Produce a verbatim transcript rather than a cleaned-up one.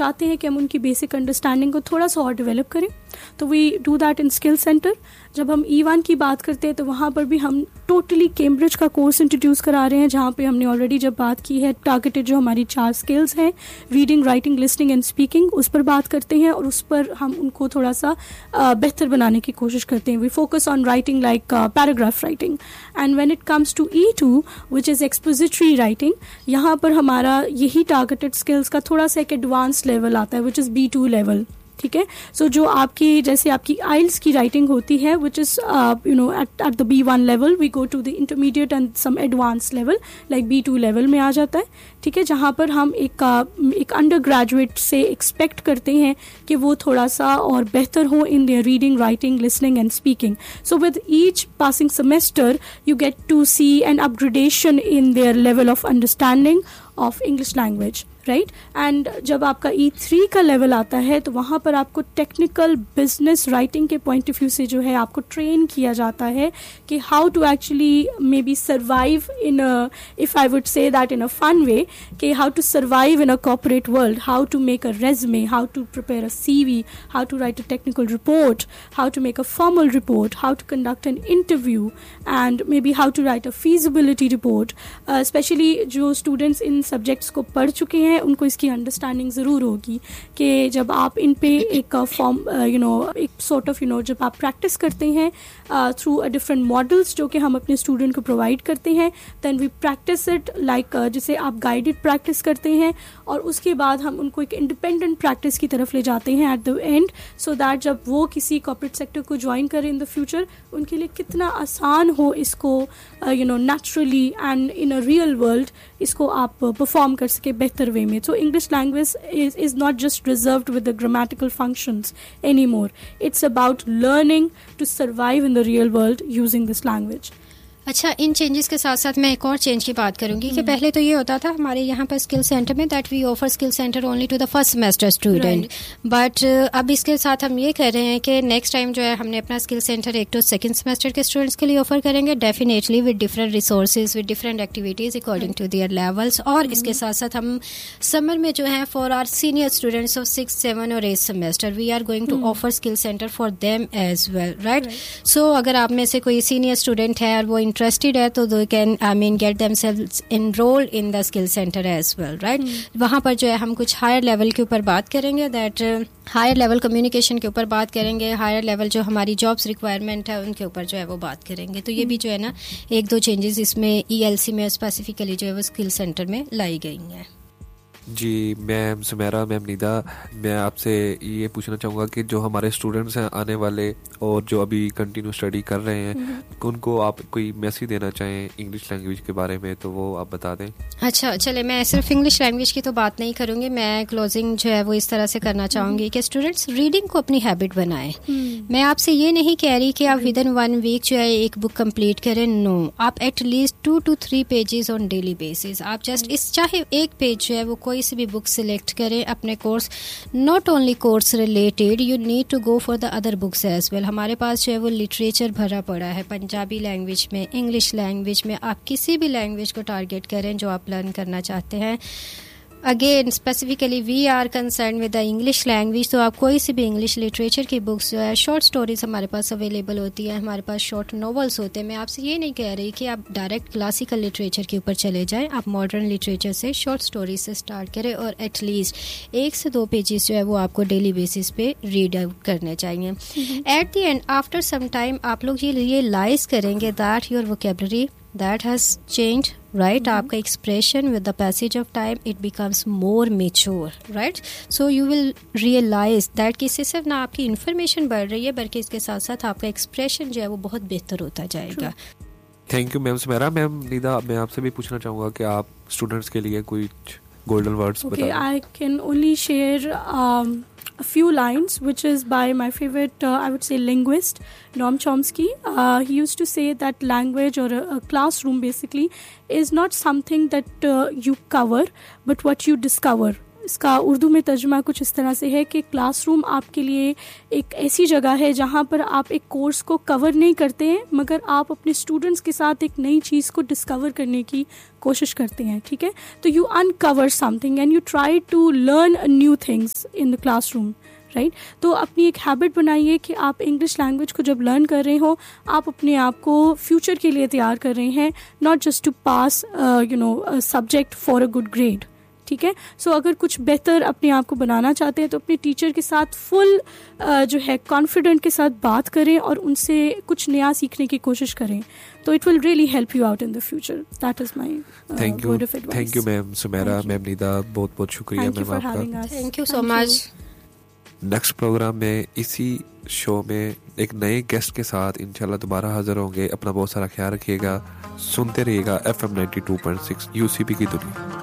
چاہتے ہیں کہ ہم ان کی بیسک انڈرسٹینڈنگ کو تھوڑا سا اور ڈیولپ کریں تو we do that in skill centre. جب ہم ای ون کی بات کرتے ہیں تو وہاں پر بھی ہم ٹوٹلی کیمبرج کا کورس انٹروڈیوس کرا رہے ہیں, جہاں پہ ہم نے آلریڈی جب بات کی ہے ٹارگیٹڈ جو ہماری چار اسکلز ہیں reading, writing, listening and speaking, اس پر بات کرتے ہیں اور اس پر ہم ان کو تھوڑا سا بہتر بنانے کی کوشش کرتے ہیں. We focus on writing like paragraph writing. And when it comes to E to which is expository writing, یہاں پر ہمارا یہی ٹارگیٹڈ اسکلز کا تھوڑا سا ایک ایڈوانس لیول آتا ہے وچ از بی ٹو لیول. ٹھیک ہے, سو جو آپ کی جیسے آپ کی آئلس کی رائٹنگ ہوتی ہے وچ is you know at at the be one level, we go to the intermediate and some advance level like be two level میں آ جاتا ہے. ٹھیک ہے, جہاں پر ہم ایک ایک انڈر گریجویٹ سے ایکسپیکٹ کرتے ہیں کہ وہ تھوڑا سا اور بہتر ہوں in their reading, writing, listening and speaking. So with each passing semester you get to C N upgradation in their level of understanding of English language, right. And جب آپ کا ای تھری کا لیول آتا ہے تو وہاں پر آپ کو ٹیکنیکل بزنس رائٹنگ کے پوائنٹ آف ویو سے جو ہے آپ کو ٹرین کیا جاتا ہے کہ how to actually may be survive in if I would say that in اے فن وے, کہ how to survive in a corporate world, how to make a resume, how to prepare a C we, how to right a technical report, how to make a formal report, how to conduct an interview, and may be how to right a feasibility report. Especially جو students ان subjects کو پڑھ چکے ہیں ان کو اس کی understanding ضرور ہوگی کہ جب آپ ان پہ ایک فارم یو نو ایک سارٹ آف یو نو جب آپ پریکٹس کرتے ہیں تھرو اے ڈفرنٹ ماڈلس جو کہ ہم اپنے اسٹوڈنٹ کو پرووائڈ کرتے ہیں, دین وی پریکٹس اٹ لائک جسے آپ گائیڈڈ پریکٹس کرتے ہیں, اور اس کے بعد ہم ان کو ایک انڈیپینڈنٹ پریکٹس کی طرف لے جاتے ہیں at the and, so that جب وہ کسی کارپوریٹ سیکٹر کو جوائن کریں ان دا فیوچر ان کے لیے کتنا آسان ہو اس کو you know naturally and in a real world اس کو آپ پرفارم کر سکے بہتر وے میں. So English language is, is not just reserved with the grammatical functions anymore. It's about learning to survive in the real world using this language. اچھا, ان changes کے ساتھ ساتھ میں ایک اور چینج کی بات کروں گی کہ پہلے تو یہ ہوتا تھا ہمارے یہاں پر اسکل سینٹر میں that we offer skill centre only to the first semester student, but اب اس کے ساتھ ہم یہ کر رہے ہیں کہ نیکسٹ ٹائم جو ہے ہم نے اپنا اسکل سینٹر ایک ٹو سیکنڈ سیمسٹر کے اسٹوڈنٹس کے لیے آفر کریں گے, definitely with different resources, with different activities according to their levels. اور اس کے ساتھ ساتھ ہم سمر میں جو ہے for are senior students of six seven اور eight semester we are going to offer skill centre for them as well, right. سو اگر آپ میں سے کوئی سینئر اسٹوڈنٹ ہے اور وہ انٹرسٹیڈ ہے تو they can I mean get themselves enrolled in the skill center as well, right. وہاں پر جو ہے ہم کچھ ہائر لیول کے اوپر بات کریں گے, دیٹ ہائر لیول کمیونیکیشن کے اوپر بات کریں گے, ہائر لیول جو ہماری جابس ریکوائرمنٹ ہے ان کے اوپر جو ہے وہ بات کریں گے. تو یہ بھی جو ہے نا ایک دو چینجز اس میں ای ایل سی میں اسپیسیفکلی جو ہے وہ اسکل سینٹر میں لائی گئی ہیں. جی میم سمیرا, میم نیدا, میں آپ سے یہ پوچھنا چاہوں گا کہ جو ہمارے اسٹوڈنٹس ہیں آنے والے اور جو ابھی کنٹینیو اسٹڈی کر رہے ہیں ان کو آپ کوئی میسیج دینا چاہیں انگلش لینگویج کے بارے میں تو وہ آپ بتا دیں. اچھا چلے, میں صرف انگلش لینگویج کی تو بات نہیں کروں گی, میں کلوزنگ جو ہے وہ اس طرح سے کرنا چاہوں گی کہ اسٹوڈنٹس ریڈنگ کو اپنی ہیبٹ بنائیں. میں آپ سے یہ نہیں کہہ رہی کہ آپ ود ان ون ویک جو ہے ایک بک کمپلیٹ کریں, نو, آپ at least to to three pages on daily basis آپ جسٹ اس چاہے ایک پیج جو ہے وہ کوئی سی بھی بک سلیکٹ کریں اپنے course, not only course related, you need to go for the other books as well. ہمارے پاس جو ہے وہ لٹریچر بھرا پڑا ہے پنجابی لینگویج میں, انگلش لینگویج میں, آپ کسی بھی لینگویج کو ٹارگیٹ کریں جو آپ لرن کرنا چاہتے ہیں. Again specifically we are concern with the English language, تو آپ کوئی سی بھی انگلش لٹریچر کی بکس جو ہے, شارٹ اسٹوریز ہمارے پاس اویلیبل ہوتی ہیں, ہمارے پاس شارٹ ناولس ہوتے ہیں. میں آپ سے یہ نہیں کہہ رہی کہ آپ ڈائریکٹ کلاسیکل لٹریچر کے اوپر چلے جائیں, آپ ماڈرن لٹریچر سے شارٹ اسٹوریز سے اسٹارٹ کریں اور ایٹ لیسٹ ایک سے دو پیجز جو ہے وہ آپ کو ڈیلی بیسس پہ ریڈ آؤٹ کرنے چاہیے. At the end after some time آپ لوگ یہ ریئلائز کریں گے that your vocabulary that has changed, right. آپ کا expression with the passage of time it becomes more mature, right. so you will realize that کہ اس سے صرف نہ آپ کی انفارمیشن بڑھ رہی ہے بلکہ اس کے ساتھ ساتھ آپ کا ایکسپریشن جو ہے وہ بہت بہتر ہوتا جائے گا. Thank you ma'am Samira. میم نیدا, میں آپ سے بھی پوچھنا چاہوں گا کہ آپ اسٹوڈنٹس کے لیے کوئی گولڈن ورڈس بتائیں. Okay, I can only share um, a few lines which is by my favorite uh, I would say linguist Noam Chomsky. Uh, he used to say that language or a, a classroom basically is not something that uh, you cover but what you discover اس کا اردو میں ترجمہ کچھ اس طرح سے ہے کہ class room آپ کے لیے ایک ایسی جگہ ہے جہاں پر آپ ایک کورس کو کور نہیں کرتے ہیں مگر آپ اپنے اسٹوڈنٹس کے ساتھ ایک نئی چیز کو ڈسکور کرنے کی کوشش کرتے ہیں, ٹھیک ہے. تو you Ankur some thing and you try to learn new things in the class room, right. تو اپنی ایک ہیبٹ بنائیے کہ آپ انگلش لینگویج کو جب لرن کر رہے ہو آپ اپنے آپ کو فیوچر کے لیے تیار کر رہے ہیں, not just to pass you know subject for a good grade, ٹھیک ہے. سو so, اگر کچھ بہتر اپنے آپ کو بنانا چاہتے ہیں تو اپنے ٹیچر کے ساتھ فل جو ہے کانفیڈنٹ کے ساتھ بات کریں اور ان سے کچھ نیا سیکھنے کی کوشش کریں, تو it will really help you out in the future. That is my word of advice. Thank you ma'am Samira. میم نیدا بہت بہت شکریہ میم آپ کا. Thank you so much. Next programme میں اسی شو میں ایک نئے گیسٹ کے ساتھ انشاءاللہ دوبارہ حاضر ہوں گے. اپنا بہت سارا خیال رکھیے گا. سنتے رہیے گا F M ninety two point six you سی پی کی دنیا.